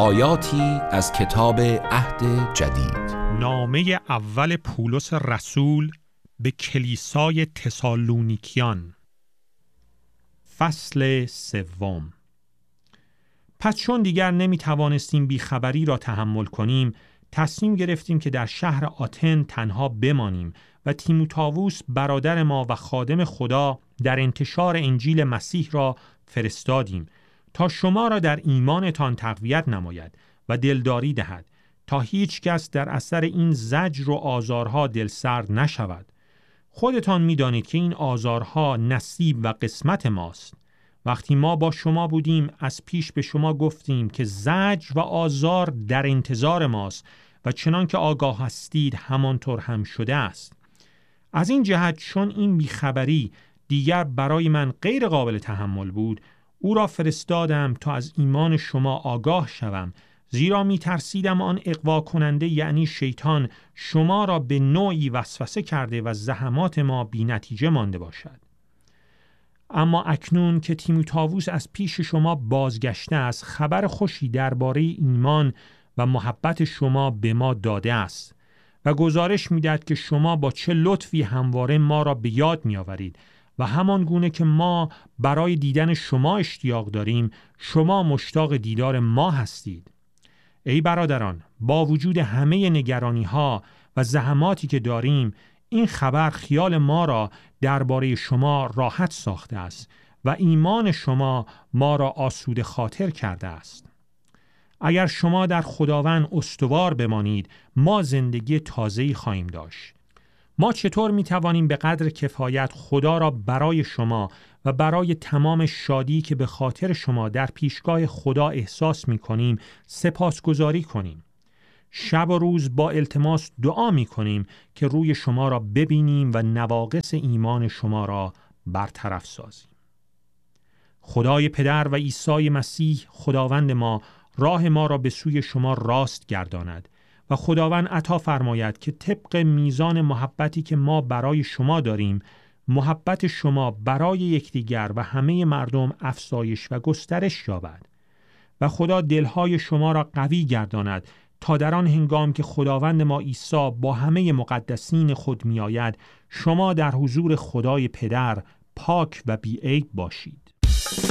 آیاتی از کتاب عهد جدید. نامه اول پولس رسول به کلیسای تسالونیکیان، فصل 3. پس چون دیگر نمی توانستیم بیخبری را تحمل کنیم، تصمیم گرفتیم که در شهر آتن تنها بمانیم و تیموتائوس برادر ما و خادم خدا در انتشار انجیل مسیح را فرستادیم تا شما را در ایمانتان تقویت نماید و دلداری دهد، تا هیچ کس در اثر این زجر و آزارها دلسرد نشود. خودتان می‌دانید که این آزارها نصیب و قسمت ماست. وقتی ما با شما بودیم از پیش به شما گفتیم که زجر و آزار در انتظار ماست و چنان که آگاه هستید همانطور هم شده است. از این جهت چون این بیخبری دیگر برای من غیر قابل تحمل بود، او را فرستادم تا از ایمان شما آگاه شوم، زیرا می ترسیدم آن اغوا کننده یعنی شیطان شما را به نوعی وسوسه کرده و زحمات ما بی نتیجه مانده باشد. اما اکنون که تیموتائوس از پیش شما بازگشته است، خبر خوشی درباره ایمان و محبت شما به ما داده است و گزارش می‌دهد که شما با چه لطفی همواره ما را به یاد می‌آورید و همان گونه که ما برای دیدن شما اشتیاق داریم، شما مشتاق دیدار ما هستید. ای برادران، با وجود همه نگرانی‌ها و زحماتی که داریم، این خبر خیال ما را درباره شما راحت ساخته است و ایمان شما ما را آسوده خاطر کرده است. اگر شما در خداوند استوار بمانید، ما زندگی تازه‌ای خواهیم داشت. ما چطور می توانیم به قدر کفایت خدا را برای شما و برای تمام شادی که به خاطر شما در پیشگاه خدا احساس می کنیم سپاسگزاری کنیم؟ شب و روز با التماس دعا می کنیم که روی شما را ببینیم و نواقص ایمان شما را برطرف سازیم. خدای پدر و عیسی مسیح خداوند ما راه ما را به سوی شما راست گرداند و خداوند عطا فرماید که طبق میزان محبتی که ما برای شما داریم، محبت شما برای یکدیگر و همه مردم افزایش و گسترش یابد و خدا دلهای شما را قوی گرداند تا در آن هنگام که خداوند ما عیسی با همه مقدسین خود می آید، شما در حضور خدای پدر پاک و بی‌عیب باشید.